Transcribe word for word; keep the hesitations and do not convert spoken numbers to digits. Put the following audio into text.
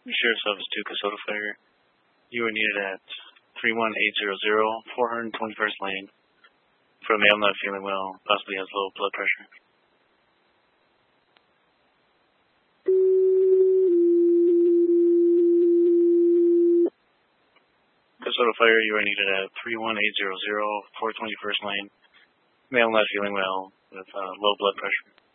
Sheriff's Office two, Casota Fire. You are needed at three one eight zero zero, four twenty-first Lane for a male not feeling well, possibly has low blood pressure. Casota Fire, you are needed at three one eight zero zero, four twenty-first Lane, male not feeling well with uh, low blood pressure.